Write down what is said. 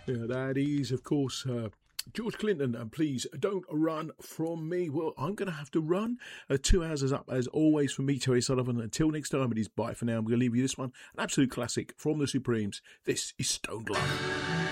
Yeah, that is, of course, George Clinton, and please don't run from me. Well, I'm going to have to run. 2 hours is up, as always, from me, Terry Sullivan. Until next time, it is bye for now. I'm going to leave you this one, an absolute classic from the Supremes. This is Stoned Love.